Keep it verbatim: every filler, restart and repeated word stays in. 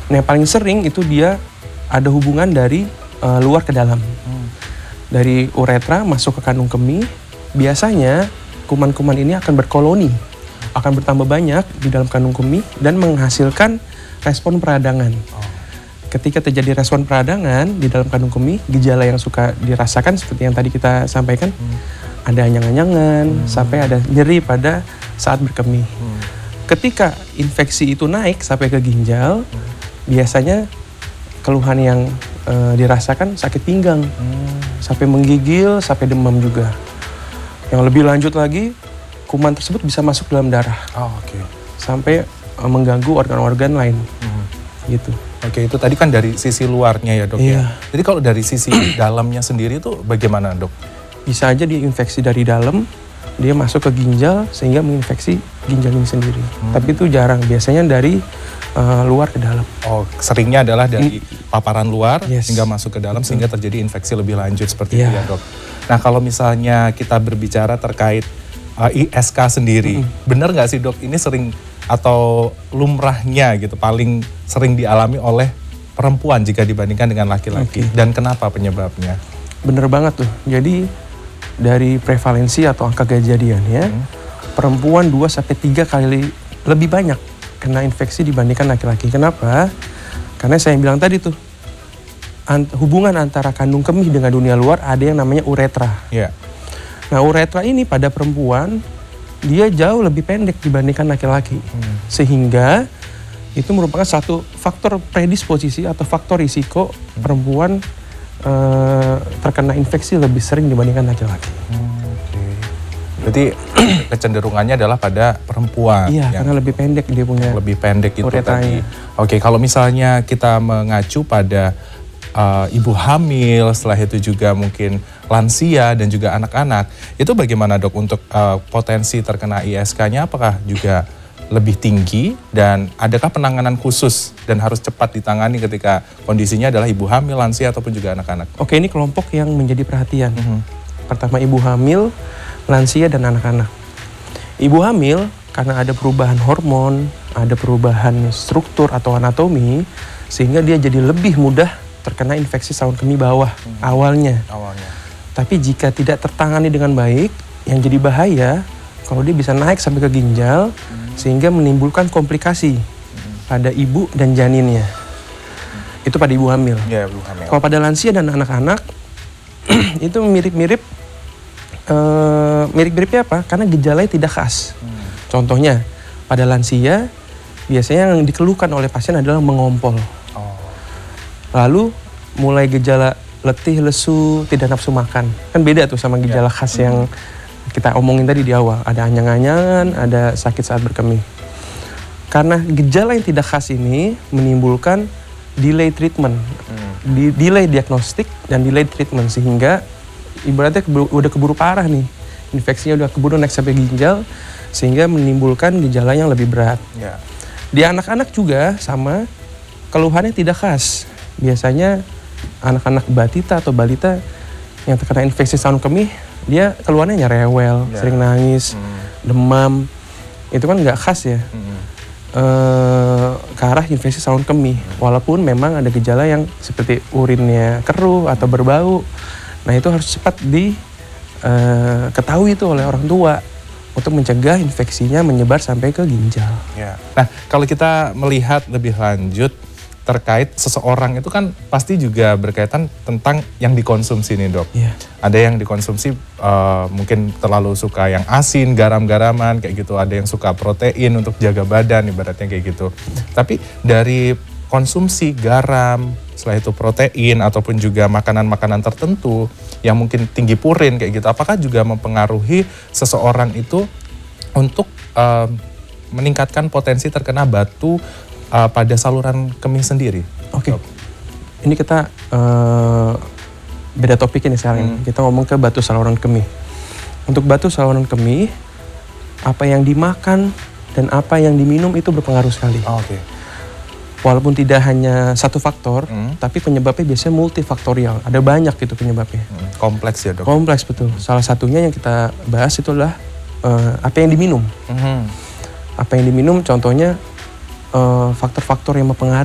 Nah, yang paling sering itu dia ada hubungan dari uh, luar ke dalam. Hmm. Dari uretra masuk ke kandung kemih, biasanya kuman-kuman ini akan berkoloni, akan bertambah banyak di dalam kandung kemih dan menghasilkan respon peradangan. Oh. Ketika terjadi respon peradangan di dalam kandung kemih, gejala yang suka dirasakan seperti yang tadi kita sampaikan, hmm. ada anyang-anyangan, hmm. sampai ada nyeri pada saat berkemih. Hmm. Ketika infeksi itu naik sampai ke ginjal, hmm. biasanya keluhan yang e, dirasakan sakit pinggang, hmm. sampai menggigil, sampai demam juga. Yang lebih lanjut lagi, kuman tersebut bisa masuk dalam darah, oh, okay. sampai e, mengganggu organ-organ lain, hmm. gitu. Oke, itu tadi kan dari sisi luarnya ya dok iya. ya. Jadi kalau dari sisi dalamnya sendiri itu bagaimana dok? Bisa aja diinfeksi dari dalam, dia masuk ke ginjal sehingga menginfeksi ginjal ini sendiri. Hmm. Tapi itu jarang, biasanya dari uh, luar ke dalam. Oh, seringnya adalah dari paparan luar yes. hingga masuk ke dalam hmm. sehingga terjadi infeksi lebih lanjut seperti yeah. itu ya dok. Nah kalau misalnya kita berbicara terkait uh, I S K sendiri, hmm. benar nggak sih dok ini sering atau lumrahnya gitu paling sering dialami oleh perempuan jika dibandingkan dengan laki-laki? Okay. Dan kenapa penyebabnya? Bener banget tuh. Jadi dari prevalensi atau angka kejadiannya, hmm. perempuan dua sampai tiga kali lebih banyak kena infeksi dibandingkan laki-laki. Kenapa? Karena saya bilang tadi tuh, ant- hubungan antara kandung kemih dengan dunia luar ada yang namanya uretra. Yeah. Nah, uretra ini pada perempuan dia jauh lebih pendek dibandingkan laki-laki. Hmm. Sehingga itu merupakan satu faktor predisposisi atau faktor risiko hmm. perempuan uh, terkena infeksi lebih sering dibandingkan laki-laki. Hmm, Oke. Okay. Berarti kecenderungannya adalah pada perempuan. Iya, karena lebih pendek dia punya. Lebih pendek itu tadi. uretranya. Oke, okay, kalau misalnya kita mengacu pada uh, ibu hamil, setelah itu juga mungkin lansia dan juga anak-anak, itu bagaimana dok untuk uh, potensi terkena I S K-nya apakah juga lebih tinggi dan adakah penanganan khusus dan harus cepat ditangani ketika kondisinya adalah ibu hamil, lansia ataupun juga anak-anak? Oke, ini kelompok yang menjadi perhatian. Mm-hmm. Pertama ibu hamil, lansia dan anak-anak. Ibu hamil karena ada perubahan hormon, ada perubahan struktur atau anatomi, sehingga dia jadi lebih mudah terkena infeksi saluran kemih bawah mm-hmm. awalnya. Awalnya. Tapi jika tidak tertangani dengan baik, yang jadi bahaya kalau dia bisa naik sampai ke ginjal hmm. sehingga menimbulkan komplikasi hmm. pada ibu dan janinnya. Hmm. Itu pada ibu hamil. Ya, ibu hamil. Kalau pada lansia dan anak-anak itu mirip-mirip uh, mirip-miripnya apa? Karena gejalanya tidak khas. Hmm. Contohnya pada lansia biasanya yang dikeluhkan oleh pasien adalah mengompol. Oh. Lalu mulai gejala letih, lesu, tidak nafsu makan. Kan beda tuh sama gejala ya. khas yang kita omongin tadi di awal. Ada anyang-anyangan, ada sakit saat berkemih. Karena gejala yang tidak khas ini menimbulkan delay treatment, hmm. di, delay diagnostik dan delay treatment. Sehingga ibaratnya keburu, udah keburu parah nih. Infeksinya udah keburu naik sampai ginjal, sehingga menimbulkan gejala yang lebih berat. Ya. Di anak-anak juga sama, keluhannya tidak khas. Biasanya anak-anak batita atau balita yang terkena infeksi saluran kemih, dia keluhannya rewel, ya. sering nangis, hmm. demam. Itu kan nggak khas ya hmm. e, ke arah infeksi saluran kemih. Hmm. Walaupun memang ada gejala yang seperti urinnya keruh atau berbau. Nah itu harus cepat diketahui itu oleh orang tua untuk mencegah infeksinya menyebar sampai ke ginjal. Ya. Nah kalau kita melihat lebih lanjut terkait seseorang itu kan pasti juga berkaitan tentang yang dikonsumsi nih dok. Yeah. Ada yang dikonsumsi uh, mungkin terlalu suka yang asin, garam-garaman kayak gitu. Ada yang suka protein untuk jaga badan ibaratnya kayak gitu. Tapi dari konsumsi garam, setelah itu protein ataupun juga makanan-makanan tertentu yang mungkin tinggi purin kayak gitu. Apakah juga mempengaruhi seseorang itu untuk uh, meningkatkan potensi terkena batu Uh, pada saluran kemih sendiri? Oke, okay. Ini kita uh, beda topik ini sekarang. Hmm. Kita ngomong ke batu saluran kemih. Untuk batu saluran kemih, apa yang dimakan dan apa yang diminum itu berpengaruh sekali. Oh, Oke. Okay. Walaupun tidak hanya satu faktor, hmm. tapi penyebabnya biasanya multifaktorial. Ada banyak gitu penyebabnya. Hmm. Kompleks ya dok? Kompleks betul. Salah satunya yang kita bahas itu adalah uh, apa yang diminum. Hmm. Apa yang diminum, contohnya faktor-faktor yang mempengaruhi